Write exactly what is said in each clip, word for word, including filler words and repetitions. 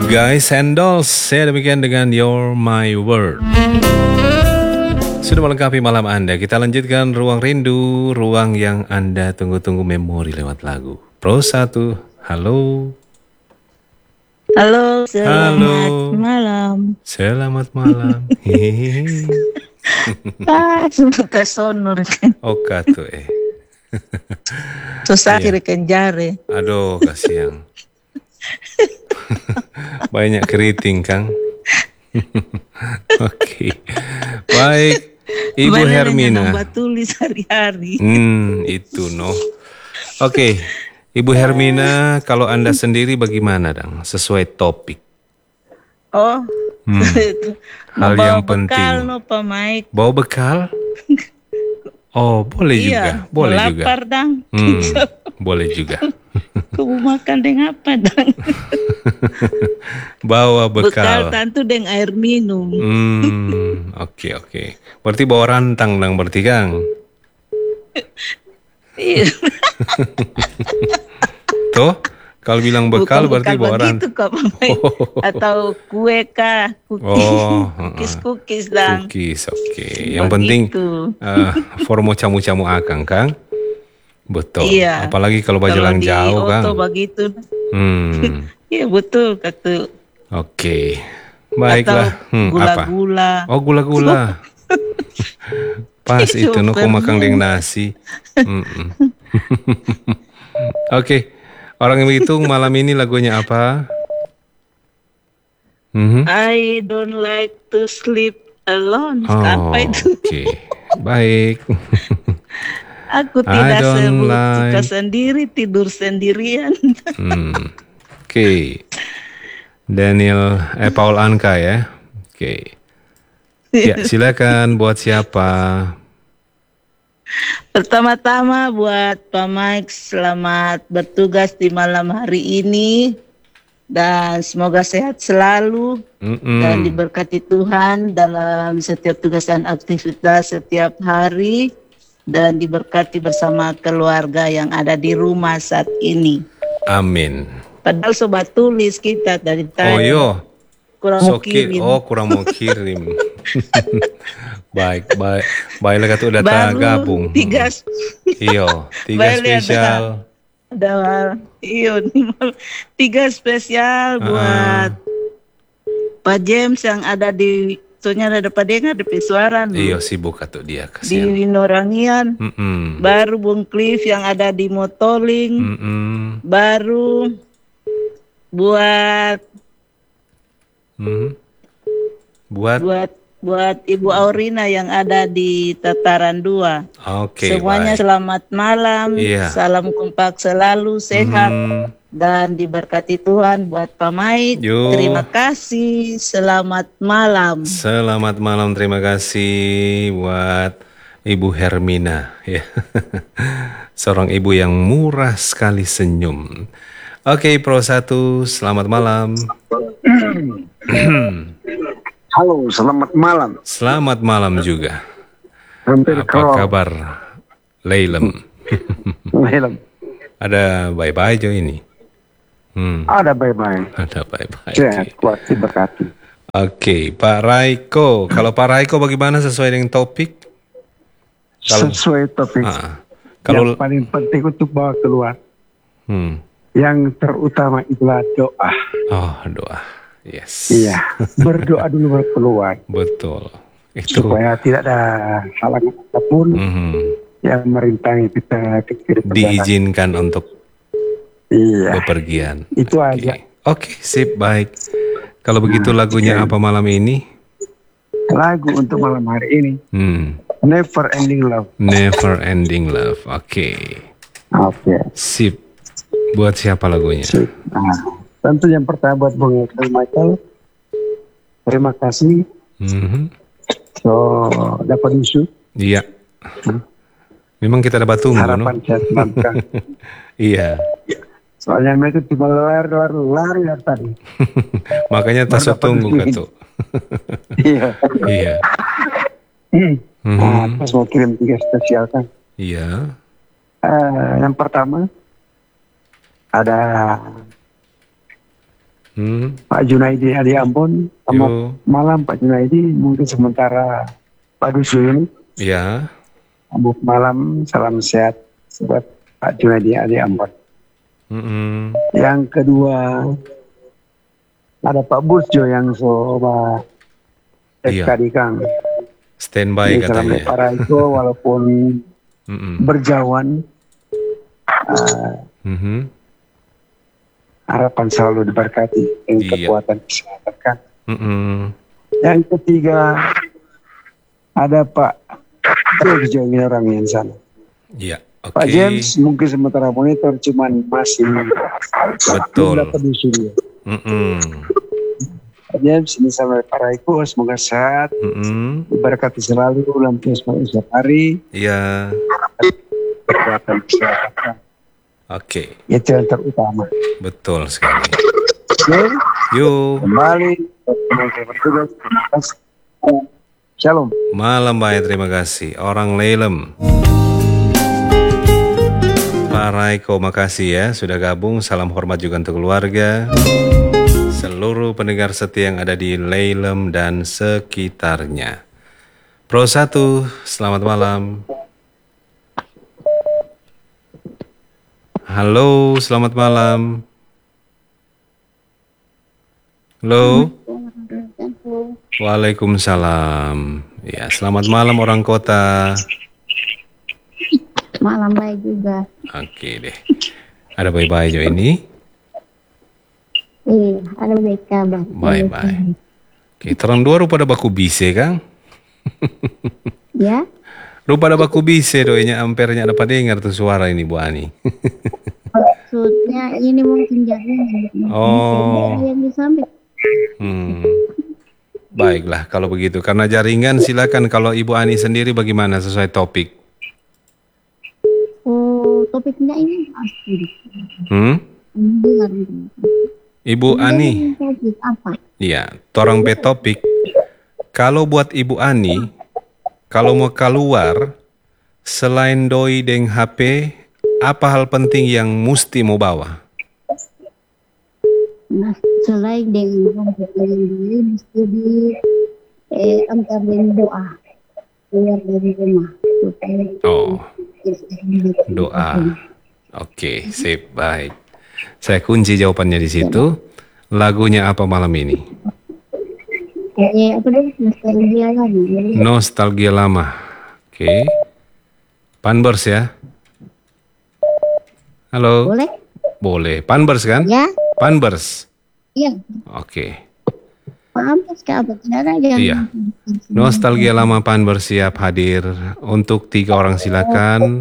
Guys and dolls, saya demikian dengan You're My World. Sudah melengkapi malam Anda. Kita lanjutkan ruang rindu, ruang yang Anda tunggu-tunggu memori lewat lagu. Pro satu, halo. Halo, selamat Halo. malam. Selamat malam. Hehehe. Ah, suka sonor kan. Oka tuh eh. Susah Iya. kiri kenjare. Aduh, kasihan. Banyak keriting, Kang. Oke. Baik. Ibu Mana Hermina. yang nambah tulis hari-hari. Hmm, itu no. Oke. Ibu Hermina, kalau Anda sendiri bagaimana, Dang? Sesuai topik. Oh, Hmm. itu. Hal Mau yang bawa bekal penting. no Pak Mike. Bawa bekal? Oh, boleh juga. Iya, Boleh mau juga. lapar dang. Hmm, boleh juga. Kamu makan dengan apa dang? Bawa Bekal bekal. tentu dengan air minum. Hmm, oke oke. Berarti bawa rantang dong berarti, Kang. Iya. Tuh, kalau bilang bekal Bukan berarti bekal bawa begitu rantang. Kak Pak Mike. Atau kue kah? Oh, Kukis-kukis dang. cookies, oke. Yang penting Begitu. uh, formo camu-camu akang, Kang. Betul. Iya. Apalagi kalau bajalang di jauh, Kang. auto begitu. Hmm, Iya betul kata. oke. Baiklah. Atau Hmm, apa? gula-gula. Oh, gula-gula. Pas itu, no, kau makan dengan nasi. Mm-mm. Oke. Orang yang berhitung malam ini lagunya apa? Mhm. I don't like to sleep alone. Oh, Apa itu? oke. Baik. Aku I tidak don't sebut like- suka sendiri, tidur sendirian. Hmm. Oke. Daniel, eh Paul Anka ya. Oke. Ya, silakan buat siapa? Pertama-tama buat Pak Mike, selamat bertugas di malam hari ini. Dan semoga sehat selalu. Mm-mm. Dan diberkati Tuhan dalam setiap tugas dan aktivitas setiap hari. Dan diberkati bersama keluarga yang ada di rumah saat ini. Amin. Padahal sobat tulis kita dari tadi Oh yo. kurang mau Soki, kirim. oh kurang mau kirim. baik, baik. Baiklah kata udah Baru gabung. tiga, Iyo, tiga Baru ada- spesial. ada iyo, tiga spesial Ah. buat Pak James yang ada di, soalnya ada Pak Dengar di Pesuaran. Iyo sibuk atau dia Di kasihan. Winorangian. Mm-mm. Baru Bung Cliff yang ada di Motoling. Mm-mm. Baru buat Mhm. Buat, buat buat Ibu Aurina yang ada di Tataran dua. oke. Semuanya baik. selamat malam. Iya. Salam kompak selalu, sehat Hmm. dan diberkati Tuhan buat Pak Mait. Yo. Terima kasih. Selamat malam. Selamat malam, terima kasih buat Ibu Hermina ya. Seorang ibu yang murah sekali senyum. Oke, Pro satu, selamat malam. Halo, selamat malam. Selamat malam juga. Hampir Apa kerol. kabar, Leilem? Malam. Ada bye-bye Jo ini? Hmm, Ada bye-bye. ada bye-bye. Sehat, kuat, diberkati. Oke, Pak Raiko. Kalau Pak Raiko bagaimana sesuai dengan topik? Kalau- Sesuai topik. Ah, kalau Yang paling penting untuk bawa keluar. hmm, Yang terutama itulah doa. oh doa, yes. Iya, berdoa dulu baru keluar. Betul. Itu. Supaya tidak ada halangan apapun Mhm. yang merintangi kita ke kiri ke belakang. Diizinkan untuk Iya, bepergian. itu Oke. aja. Oke, sip, baik. Kalau begitu lagunya apa malam ini? Lagu untuk malam hari ini, Hmm, Never Ending Love. Never Ending Love. Oke, Oke. sip. Buat siapa lagunya? Nah, tentu yang pertama buat Bung Michael. Terima kasih. Mhm. So, dapat isu. Iya. Memang kita dapat tunggu, no? Harapan saya semangka. Iya. Soalnya mereka cuma lari, lari, lari dari tadi. Makanya tak Baru dapat tunggu isu. katu. Iya. Iya. Nah, Mhm. terus mau kirim tiga spesial kan. Iya. Eh, yang pertama ada Hmm. Pak Junaidi Adi Ambon, selamat Yo. malam Pak Junaidi. Mungkin sementara Pak Dusun, Ya. selamat malam, salam sehat buat Pak Junaidi Adi Ambon. Mm-mm. Yang kedua ada Pak Burjo yang coba Iya. tadi Kang. Standby Ini salam katanya. dari para itu walaupun Mm-mm. berjauhan, uh, Mhm. harapan selalu diberkati dengan Iya. kekuatan kesehatan kan. Mm-mm. Yang ketiga ada Pak James ini orang yang sana. Iya. Oke. Pak James mungkin sementara monitor cuman masih Betul. dapat dusun. Mm-mm. Pak James ini sama para ikut semoga sehat, Mm-mm. diberkati selalu dalam terus setiap hari, Iya. kekuatan kesehatan. Oke. Itu yang terutama. Betul sekali. Oke, Yuk. kembali teman saya bertugas. Terima kasih. Shalom. Malam baik, terima kasih. Orang Lelem. Pak Raiko, makasih ya sudah gabung. Salam hormat juga untuk keluarga. Seluruh pendengar setia yang ada di Lelem dan sekitarnya. Pro satu, selamat malam. Halo, selamat malam. Halo. Waalaikumsalam. Ya, selamat malam orang kota. Malam baik juga. Oke deh. Ada bye-bye jo ini. Iya, ada baik kabar. Bye-bye. Oke, terang dua rupa ada baku bise, Kang. Ya, Rupa ada baku bise doanya ampernya dapat dengar tuh suara ini Bu Ani. maksudnya ini mungkin jaringan. Oh. Yang disampaikan. Hmm. Baiklah kalau begitu. Karena jaringan silakan kalau Ibu Ani sendiri bagaimana sesuai topik. Oh, topiknya ini pasti. Hmm? Dengar. Ibu Ani. Topik apa? Iya, torang be topik. Kalau buat Ibu Ani, kalau mau keluar selain doi deng H P, apa hal penting yang mesti mau bawa? Nah, selain dengan yang diri mesti di eh, antar dengan doa keluar dari rumah supaya Oh, doa. Oke, sip, baik. Saya kunci jawabannya di situ. Lagunya apa malam ini? eh apa deh nostalgia lagi. Nostalgia lama. Oke. Panbers ya? Halo? Boleh? Boleh. Panbers kan? Ya, Panbers. iya. Oke. Paham sekali, tidak ada yang Iya. Nostalgia lama Panbers siap hadir untuk tiga orang silakan.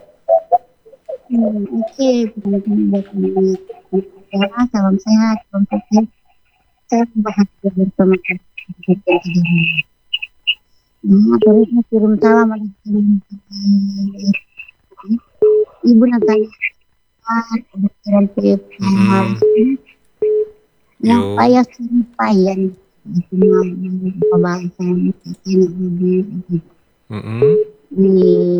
Hmm, oke, buat teman-teman ya, salam sehat, salam sehat. Saya bahagia bersama kalian. Nah, terus mau kirim salam ada Ibu Natalia, ada kirim PayPal, yang Yo. payah payah semua pembahasan ini Mm-mm. di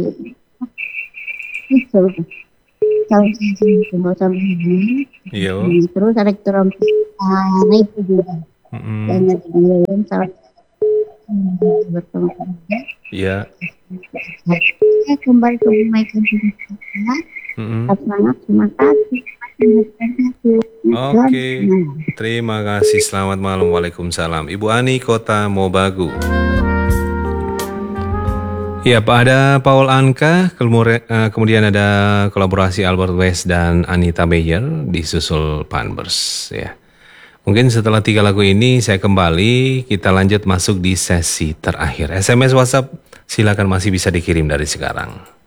itu salam sehat semua sama ibu. Yo. Terus ada kirim PayPal itu juga. Mm-mm. Dan ada kirim salam bersama keluarga. Iya. Saya kembali ke rumah itu juga. Mm-mm. Tetap semangat, terima kasih. Oke, terima kasih. Selamat malam. Waalaikumsalam. Ibu Ani, Kota Mobagu. Ya, Pak, ada Paul Anka, kemure- eh, kemudian ada kolaborasi Albert West dan Anita Meyer disusul Panbers. Ya, mungkin setelah tiga lagu ini saya kembali, kita lanjut masuk di sesi terakhir. S M S WhatsApp silakan masih bisa dikirim dari sekarang.